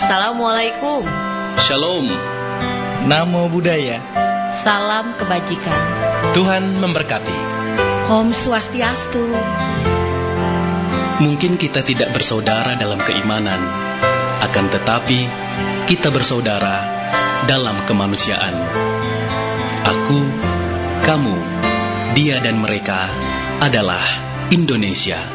Assalamualaikum. Shalom. Namo Buddhaya. Salam kebajikan. Tuhan memberkati. Om Swastiastu. Mungkin kita tidak bersaudara dalam keimanan, akan tetapi kita bersaudara dalam kemanusiaan. Aku, kamu, dia dan mereka adalah Indonesia.